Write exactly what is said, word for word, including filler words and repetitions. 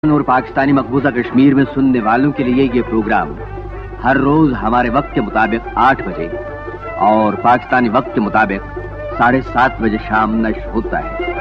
और पाकिस्तानी मकबूजा कश्मीर में सुनने वालों के लिए ये प्रोग्राम हर रोज हमारे वक्त के मुताबिक आठ बजे और पाकिस्तानी वक्त के मुताबिक साढ़े सात बजे शाम नश्र होता है।